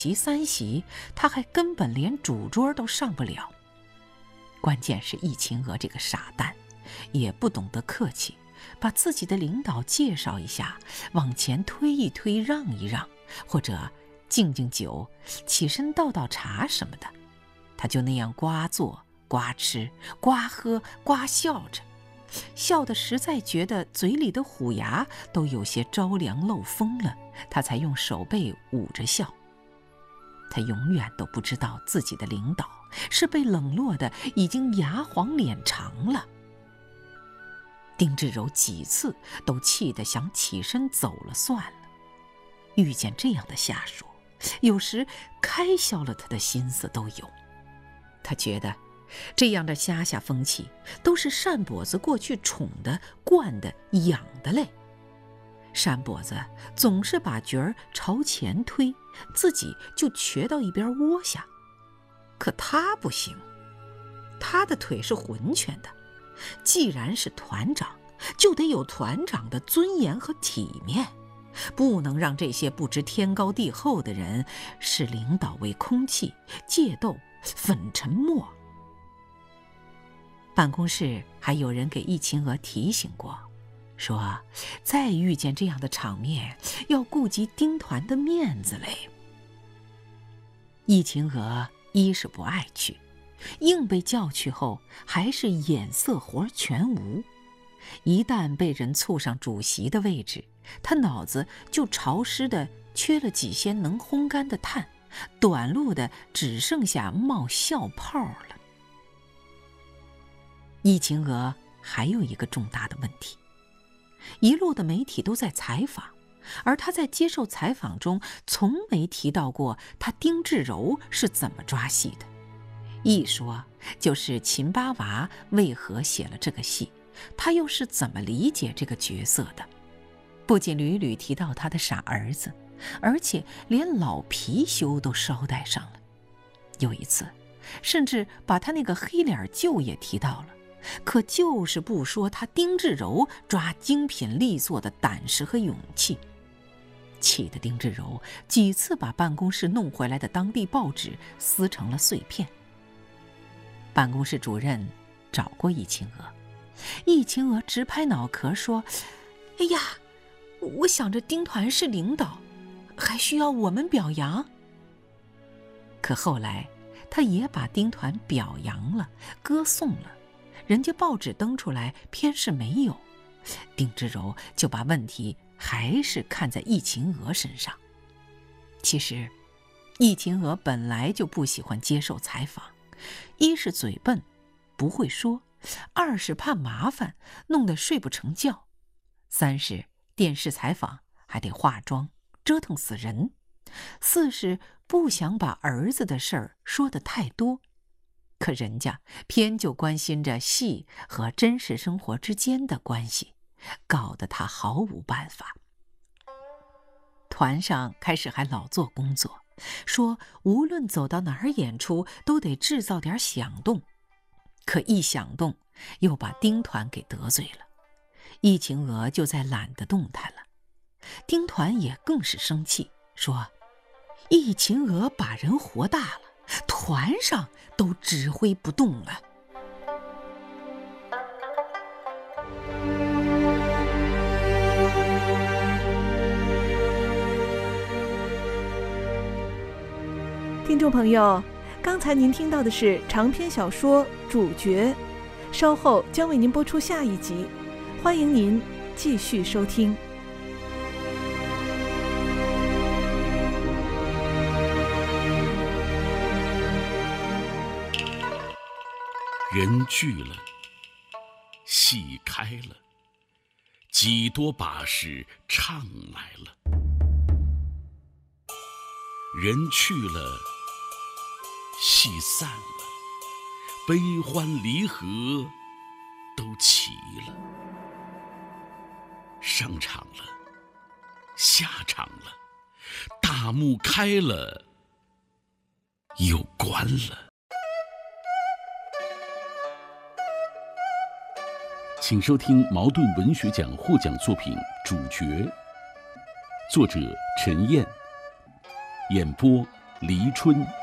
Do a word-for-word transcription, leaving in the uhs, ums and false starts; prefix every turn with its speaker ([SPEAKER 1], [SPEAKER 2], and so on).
[SPEAKER 1] 席三席，他还根本连主桌都上不了。关键是易秦娥这个傻蛋，也不懂得客气，把自己的领导介绍一下，往前推一推，让一让，或者敬敬酒，起身倒倒茶什么的，他就那样呱坐、呱吃、呱喝、呱笑着，笑得实在觉得嘴里的虎牙都有些着凉漏风了，他才用手背捂着笑。他永远都不知道自己的领导是被冷落的已经牙黄脸长了。丁志柔几次都气得想起身走了算了，遇见这样的下属，有时开销了他的心思都有。他觉得这样的乡下风气都是单跛子过去宠的、惯的、养的嘞。单跛子总是把角儿朝前推，自己就瘸到一边窝下。可他不行，他的腿是浑全的，既然是团长，就得有团长的尊严和体面，不能让这些不知天高地厚的人视领导为空气，借斗粉沉默。办公室还有人给易秦娥提醒过，说再遇见这样的场面，要顾及丁团的面子嘞。易秦娥一是不爱去，硬被叫去后还是眼色活全无。一旦被人簇上主席的位置，他脑子就潮湿的缺了几些能烘干的炭，短路的只剩下冒笑泡了。易秦娥还有一个重大的问题，一路的媒体都在采访，而他在接受采访中从没提到过他丁志柔是怎么抓戏的。一说就是秦八娃为何写了这个戏，他又是怎么理解这个角色的。不仅屡屡提到他的傻儿子，而且连老貔貅都捎带上了。有一次甚至把他那个黑脸舅也提到了，可就是不说他丁志柔抓精品力作的胆识和勇气。气得丁志柔几次把办公室弄回来的当地报纸撕成了碎片。办公室主任找过易秦娥，易秦娥直拍脑壳说：哎呀，我想着丁团是领导，还需要我们表扬。可后来他也把丁团表扬了，歌颂了，人家报纸登出来偏是没有，丁志柔就把问题还是看在易秦娥身上。其实易秦娥本来就不喜欢接受采访，一是嘴笨不会说，二是怕麻烦弄得睡不成觉，三是电视采访还得化妆折腾死人，四是不想把儿子的事儿说得太多。可人家偏就关心着戏和真实生活之间的关系，搞得他毫无办法。团上开始还老做工作，说无论走到哪儿演出都得制造点响动，可一响动又把丁团给得罪了，易秦娥就再懒得动弹了。丁团也更是生气，说易秦娥把人活大了，团上都指挥不动了。
[SPEAKER 2] 听众朋友，刚才您听到的是长篇小说《主角》，稍后将为您播出下一集，欢迎您继续收听。
[SPEAKER 3] 人聚了，戏开了，几多把式唱来了。人去了，戏散了，悲欢离合都齐了。上场了，下场了，大幕开了，又关了。请收听茅盾文学奖获奖作品《主角》，作者陈燕，演播黎春